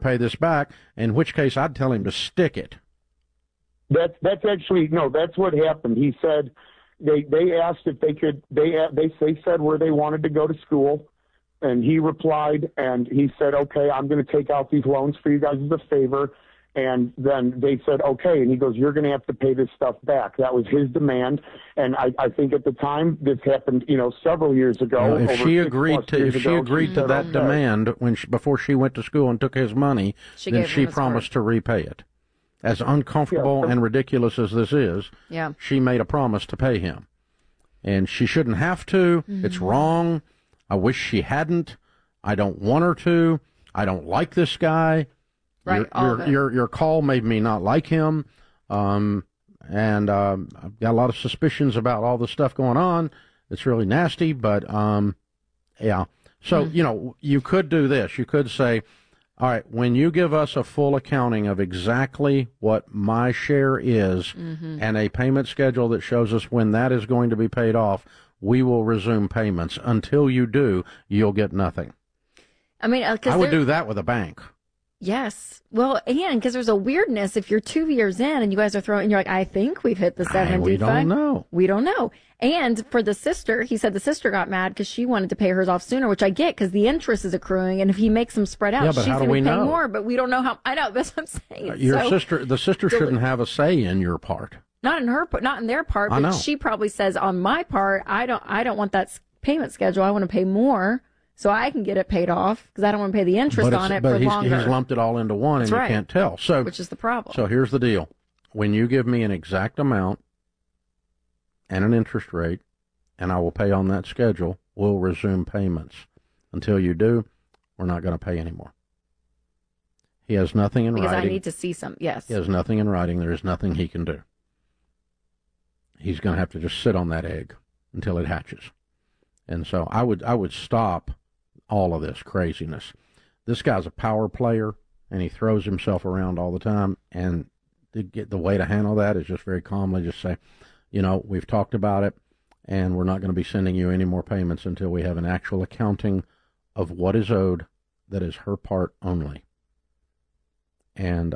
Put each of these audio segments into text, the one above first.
pay this back, in which case I'd tell him to stick it. That's actually, no, that's what happened. He said they asked if they could, they said where they wanted to go to school, and he replied, and he said, okay, I'm going to take out these loans for you guys as a favor. And then they said, okay. And he goes, you're going to have to pay this stuff back. That was his demand. And I think at the time this happened, several years ago. If she agreed to that demand before she went to school and took his money, then she promised to repay it. As uncomfortable and ridiculous as this is, she made a promise to pay him. And she shouldn't have to. Mm-hmm. It's wrong. I wish she hadn't. I don't want her to. I don't like this guy. Right. Your call made me not like him. And I've got a lot of suspicions about all the stuff going on. It's really nasty, but yeah. So, you could do this. You could say, all right, when you give us a full accounting of exactly what my share is and a payment schedule that shows us when that is going to be paid off, we will resume payments. Until you do, you'll get nothing. I mean, I would do that with a bank. Yes. Well, and because there's a weirdness if you're 2 years in and you guys are throwing, you're like, I think we've hit the 75. We don't know. We don't know. And for the sister, he said the sister got mad because she wanted to pay hers off sooner, which I get because the interest is accruing. And if he makes them spread out, she's going to pay more. But we don't know how. I know. That's what I'm saying. The sister shouldn't have a say in your part. Not in their part. But she probably says on my part, I don't want that payment schedule. I want to pay more. So I can get it paid off because I don't want to pay the interest on it for longer. But he's lumped it all into one, and you can't tell. Which is the problem. So here's the deal. When you give me an exact amount and an interest rate, and I will pay on that schedule, we'll resume payments. Until you do, we're not going to pay anymore. He has nothing in writing. Because I need to see some, yes. He has nothing in writing. There is nothing he can do. He's going to have to just sit on that egg until it hatches. And so I would stop all of this craziness. This guy's a power player, and he throws himself around all the time. And the way to handle that is just very calmly just say, we've talked about it, and we're not going to be sending you any more payments until we have an actual accounting of what is owed that is her part only. And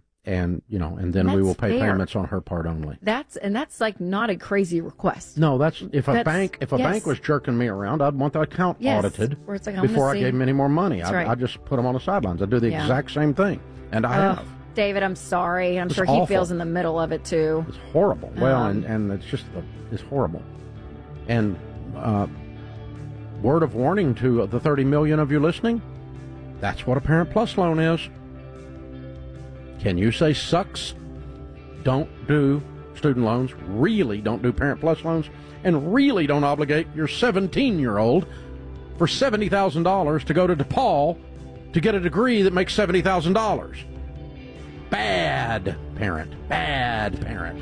then we will pay payments on her part only. That's like not a crazy request. No, if a bank was jerking me around, I'd want the account audited before I gave him any more money. I'd just put them on the sidelines. I'd do the exact same thing, and I have. David, I'm sorry. I'm sure he feels in the middle of it too. It's horrible. Well, and it's horrible. And word of warning to the 30 million of you listening: that's what a Parent Plus loan is. Can you say sucks? Don't do student loans. Really don't do Parent Plus loans. And really don't obligate your 17-year-old for $70,000 to go to DePaul to get a degree that makes $70,000. Bad parent. Bad parent.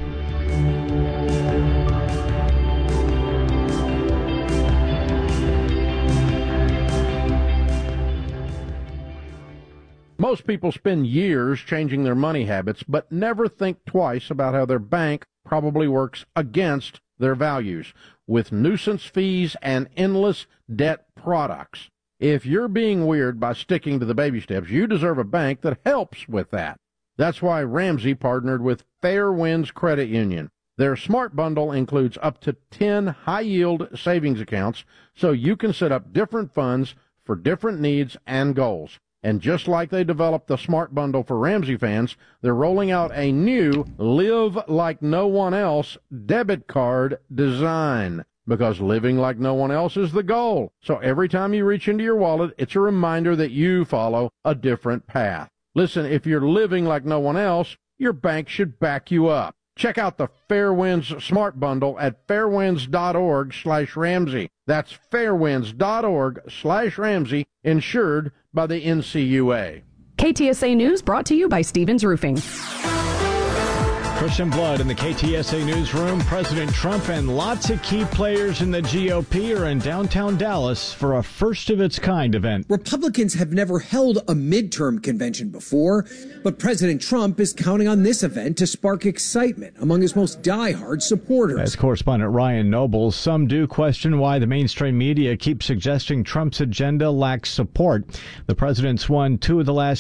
Most people spend years changing their money habits, but never think twice about how their bank probably works against their values with nuisance fees and endless debt products. If you're being weird by sticking to the baby steps, you deserve a bank that helps with that. That's why Ramsey partnered with Fair Winds Credit Union. Their Smart Bundle includes up to 10 high-yield savings accounts, so you can set up different funds for different needs and goals. And just like they developed the Smart Bundle for Ramsey fans, they're rolling out a new Live Like No One Else debit card design. Because living like no one else is the goal. So every time you reach into your wallet, it's a reminder that you follow a different path. Listen, if you're living like no one else, your bank should back you up. Check out the Fairwinds Smart Bundle at fairwinds.org/Ramsey. That's fairwinds.org/Ramsey, insured by the NCUA. KTSA News brought to you by Stevens Roofing. Christian Blood in the KTSA newsroom. President Trump and lots of key players in the GOP are in downtown Dallas for a first-of-its-kind event. Republicans have never held a midterm convention before, but President Trump is counting on this event to spark excitement among his most diehard supporters. As correspondent Ryan Nobles, some do question why the mainstream media keeps suggesting Trump's agenda lacks support. The president's won 2 of the last